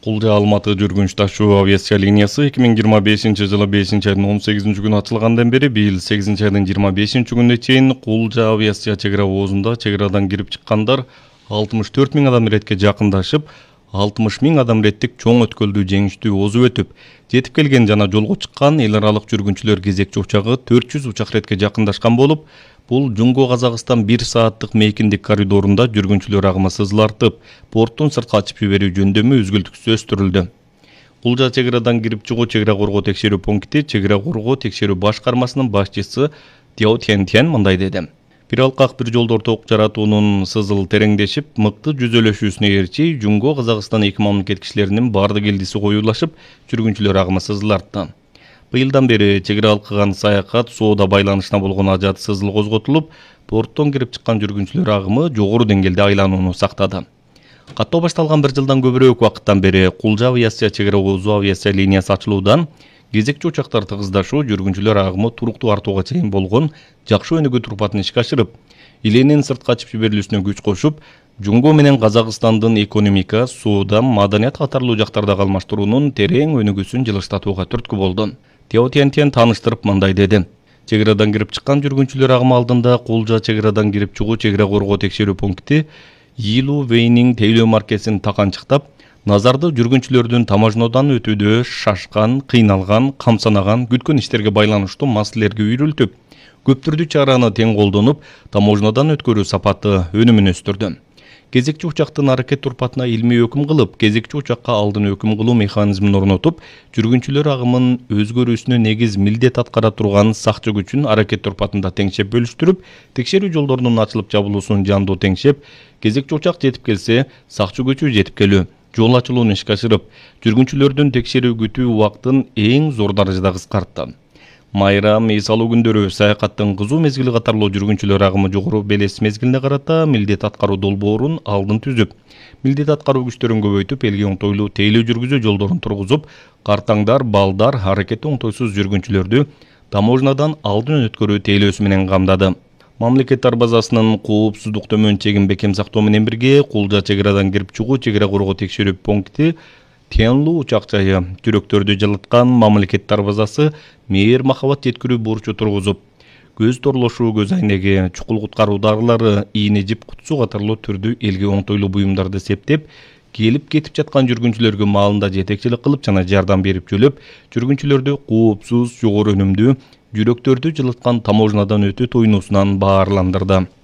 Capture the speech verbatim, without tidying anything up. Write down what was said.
Кулжа Алматы жүргүнч ташуу авиация линиясы эки миң жыйырма бешинчи жылы бешинчи айдын он сегизинчи күнү ачылгандан бери быйыл сегизинчи айдын жыйырма бешинчи күнүнө чейин Кулжа авиация чек ара оозунда чек арадан кирип чыккандар алтымыш төрт миң адам иретке жакындашып, алтымыш миң адам иреттик чоң өткөлдү жеңиштүү озуп өтүп, жетип келген жана жолго чыккан эл аралык жүргүнчүлөр кезекчи учагы төрт жүз учак иретке жакындашкан болуп, бул Жумго Казакстан бир сааттык мейкиндик коридорунда жүргүнчүлөр агымы сызылартып, порттун сыртка ачып жиберүү жөндөмү үзгүлтүксүз өстүрүлдү. Кулжа чек арадан кирип чыгуу чек ара коргоо текшерүү пункти чек ара коргоо текшерүү башкармасынын башчысы Тяо Тян Тян мындай деди. Бир алкак бир жолдор ток жаратуунун сызыл тереңдешип, мыкты жүзөлөшүүсүнө ээрчи Жумго Казакстан эки мамлекет кишилеринин бардык элдиси коюлашып, жүргүнчүлөр агымы сызылартты. Быйылдан бери чек ара алкыган саякат, соода байланышына болгон ажат сызыл козготулуп, порттон кирип чыккан жүргүнчүлөр агымы жогору деңгээлде айланууну сактады. Каттоо башталган бир жылдан көбүрөөк убакыттан бери Кулжа авиация чек ара оозу авиация линиясы ачылуудан кезекчи учактар тыгыздашуу, жүргүнчүлөр агымы туруктуу артууга чейин болгон жакшы өнүгүү турпатын ишке ашырып, иленин сыртка ачып жиберилүүсүнө күч кошуп, Жумго менен Казакстандын экономика, соода, маданият катарлуу жактардагы алмаштыруунун терең өнүгүүсүн жылыштатууга түрткү болду. Тяо Тян Тян тааныштырып мындай деди. Чек арадан кирип чыккан жүргүнчүлөр агымы алдында Кулжа чек арадан кирип чыгуу чек ара коргоо текшерүү пункти Йилу Вейнин тейлөө маркесин таканчыктап, назарды жүргүнчүлөрдүн таможнядан өтүүдө шашкан, кыйналган, камсанаган, күткөн иштерге байланыштуу маселелерге үйрүлтүп, көп түрдүү чараны тең колдонуп, таможнядан өткөрүү сапаты өнүмүн өстүрдү. Кезекчи учактын аракет турпатына илмий өкүм кылып, кезекчи учакка алдын өкүм кылуу механизмин орнотуп, жүргүнчүлөр агымын өзгөрүүсүнө негиз милдет аткара турган сакчы күчүн аракет турпатында теңшеп бөлүштүрүп, текшерүү жолдорунун ачылып жабылуусун жандуу теңшеп, кезекчи учак жетип келсе, сакчы күчү жетип келүү, жол ачылууну ишке ашырып, жүргүнчүлөрдүн текшерүү күтүү убактын эң зор даражада кыскартты. Майрам, эс алуу күндөрү, саякаттын кызуу мезгили катарлуу жүргүнчүлөр агымы жогору белес мезгилине карата милдет аткаруу долбоорун алдын түзүп, милдет аткаруу күчтөрүн көбөйтүп, элге оңтойлуу тейлөө жүргүзүү жолдорун тургузуп, картаңдар, балдар, аракети оңтойсуз жүргүнчүлөрдү таможнядан алдын өткөрүү тейлөөсү менен камдады. Мамлекеттер базасынын коопсуздук төмөн чегин бекем сактоо менен бирге Кулжа чек арадан кирип чыгуу чек ара коргоо текшерүү пункти Тянлу учак жайы жүрөктөрдү жылыткан мамлекеттер базасы мээр махабат жеткирүү бурчу тургузуп, көз торлошуу, көз айнеги, чукул куткаруу дарылары, ийне жип кутсу катарлуу түрдүү элге оңтойлуу буюмдарды септеп, келип кетип жаткан жүргүнчүлөргө маалында жетекчилик кылып жана жардам берип жөлөп, жүргүнчүлөрдү коопсуз, жогору өнүмдүү, жүрөктөрдү жылыткан таможнядан өтүү тоюнуусунан баарландырды.